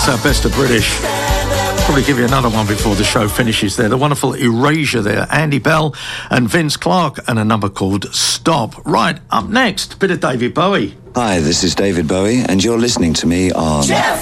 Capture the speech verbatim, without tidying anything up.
our best of British. Probably give you another one before the show finishes there. The wonderful Erasure there. Andy Bell and Vince Clarke, and a number called Stop. Right, up next, bit of David Bowie. Hi, this is David Bowie, and you're listening to me on... Jeff!